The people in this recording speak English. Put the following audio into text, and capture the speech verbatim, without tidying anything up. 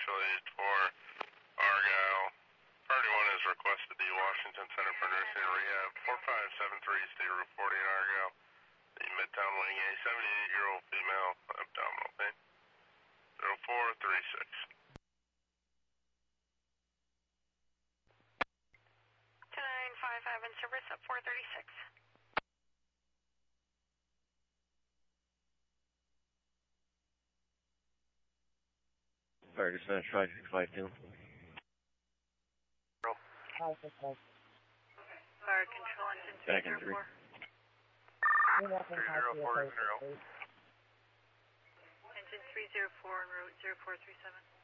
potential aid for Argyle. Priority one is requested the Washington Center for Nursing and Rehab. four five seven three, State Route forty in Argyle. The Midtown Wing, a seventy-eight-year-old female, abdominal pain. zero four three six. two nine five five in service at four thirty-six. Fire dispatch five six five two. Fire control engine Back three in zero three. four. three zero four is in row. Engine three zero four en route zero four three seven.